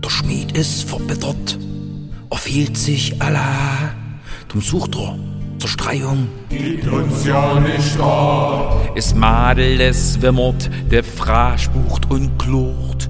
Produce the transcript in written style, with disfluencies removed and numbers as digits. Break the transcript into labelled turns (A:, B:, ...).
A: Der Schmied ist verbittert, er fehlt sich Allah, drum sucht er Zerstreuung.
B: Gibt uns ja nicht da.
A: Es Madel, es wimmert, der Fra spucht und klurt.